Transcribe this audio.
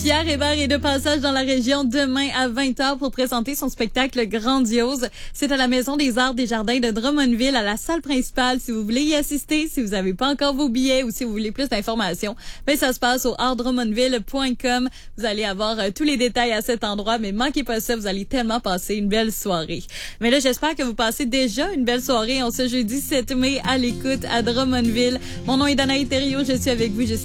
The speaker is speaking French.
Pierre Hébert est de passage dans la région demain à 20h pour présenter son spectacle grandiose. C'est à la Maison des Arts des Jardins de Drummondville, à la salle principale. Si vous voulez y assister, si vous n'avez pas encore vos billets ou si vous voulez plus d'informations, ça se passe au artdrummondville.com. Vous allez avoir tous les détails à cet endroit, mais manquez pas ça, vous allez tellement passer une belle soirée. Mais là, j'espère que vous passez déjà une belle soirée en ce jeudi 7 mai à l'écoute à Drummondville. Mon nom est Danaï Thériault, je suis avec vous jusqu'à